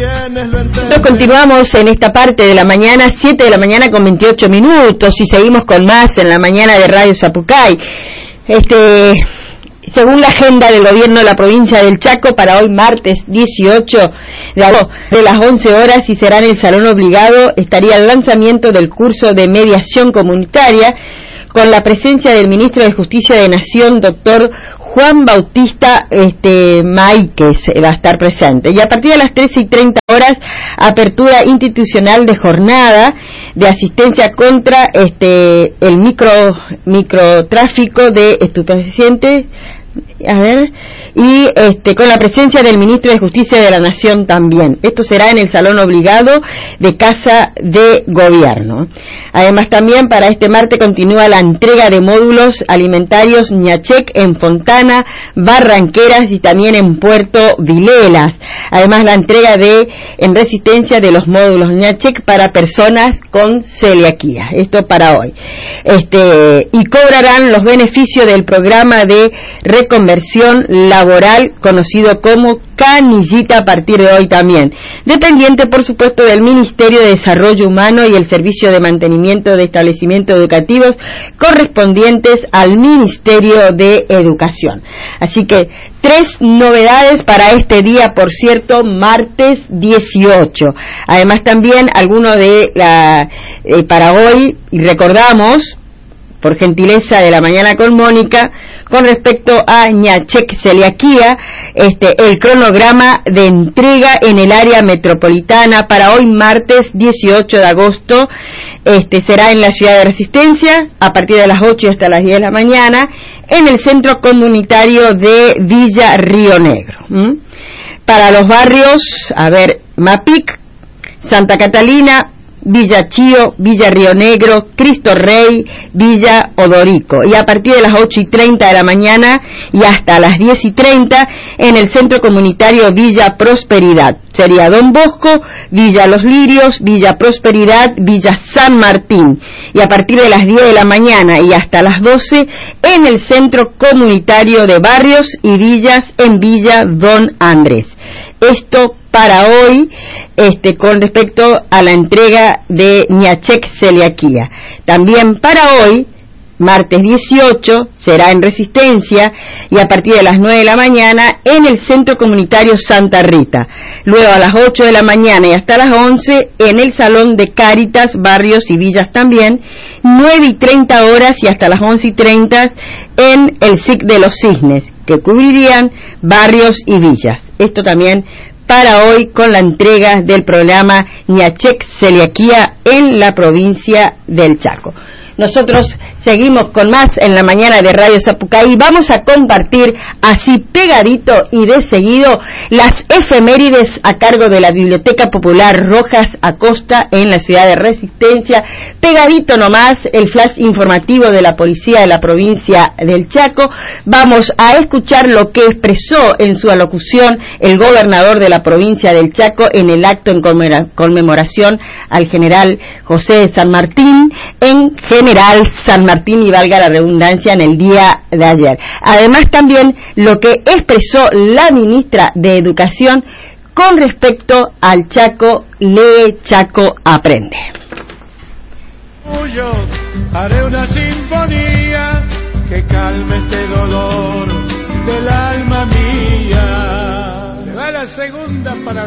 Continuamos en esta parte de la mañana, 7 de la mañana con 28 minutos, y seguimos con más en la mañana de Radio Zapucay. Según la agenda del gobierno de la provincia del Chaco, para hoy martes 18 de las 11 horas, y será en el Salón Obligado, estaría el lanzamiento del curso de mediación comunitaria, con la presencia del ministro de Justicia de Nación, doctor Juan Bautista Maíquez, va a estar presente. Y a partir de las 13:30 horas, apertura institucional de jornada de asistencia contra el microtráfico de estupefacientes, y con la presencia del ministro de Justicia de la Nación también. Esto será en el Salón Obligado de Casa de Gobierno. Además, también para este martes continúa la entrega de módulos alimentarios ñachec en Fontana, Barranqueras y también en Puerto Vilelas. Además, la entrega en Resistencia de los módulos ñachec para personas con celiaquía. Esto para hoy. Y cobrarán los beneficios del programa de reconversión laboral conocido como Canillita a partir de hoy también, dependiente por supuesto del Ministerio de Desarrollo Humano y el Servicio de Mantenimiento de Establecimientos Educativos correspondientes al Ministerio de Educación. Así que 3 novedades para este día, por cierto, martes 18. Además también alguno para hoy, y recordamos por gentileza de la mañana con Mónica, con respecto a ñachec celiaquía, el cronograma de entrega en el área metropolitana para hoy martes 18 de agosto, será en la ciudad de Resistencia, a partir de las 8 hasta las 10 de la mañana, en el centro comunitario de Villa Río Negro. Para los barrios, Mapic, Santa Catalina, Villa Chío, Villa Río Negro, Cristo Rey, Villa Odorico, y a partir de las 8:30 de la mañana y hasta las 10:30 en el centro comunitario Villa Prosperidad. Sería Don Bosco, Villa Los Lirios, Villa Prosperidad, Villa San Martín, y a partir de las 10 de la mañana y hasta las 12 en el centro comunitario de Barrios y Villas en Villa Don Andrés. Esto para hoy, con respecto a la entrega de ñachec celiaquía. También para hoy, martes 18, será en Resistencia, y a partir de las 9 de la mañana en el Centro Comunitario Santa Rita. Luego a las 8 de la mañana y hasta las 11 en el Salón de Cáritas, Barrios y Villas también, 9:30 horas y hasta las 11:30 en el SIC de los Cisnes, que cubrirían Barrios y Villas. Esto también para hoy, con la entrega del programa ñachec celiaquía en la provincia del Chaco. Nosotros seguimos con más en la mañana de Radio Zapucay y vamos a compartir así pegadito y de seguido las efemérides a cargo de la Biblioteca Popular Rojas Acosta en la ciudad de Resistencia. Pegadito nomás el flash informativo de la policía de la provincia del Chaco. Vamos a escuchar lo que expresó en su alocución el gobernador de la provincia del Chaco en el acto en conmemoración al general José de San Martín, en General San Martín, y valga la redundancia, en el día de ayer. Además también lo que expresó la ministra de Educación con respecto al Chaco Lee, Chaco Aprende. Yo haré una sinfonía que calme este dolor del alma mía. Se va la segunda para